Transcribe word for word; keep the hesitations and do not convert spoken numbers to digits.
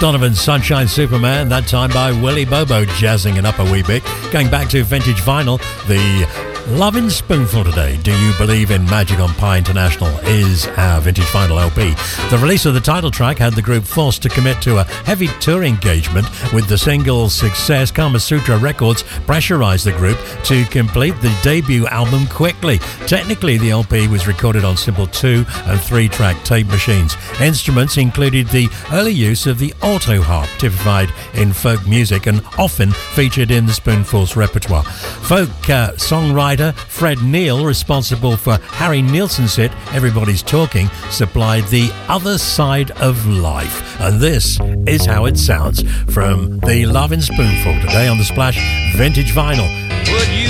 Donovan's Sunshine Superman, that time by Willie Bobo, jazzing it up a wee bit. Going back to vintage vinyl, the Lovin' Spoonful today. Do You Believe in Magic on Pi International is our vintage vinyl L P. The release of the title track had the group forced to commit to a heavy tour engagement. With the single's success, Kama Sutra Records pressurized the group to complete the debut album quickly. Technically, the L P was recorded on simple two and three track tape machines. Instruments included the early use of the auto harp, typified in folk music and often featured in the Spoonful's repertoire. Folk uh, songwriter Fred Neil, responsible for Harry Nilsson's hit Everybody's Talking, supplied the other side of life. And this is how it sounds from the Lovin' Spoonful today on the Splash Vintage Vinyl. Would you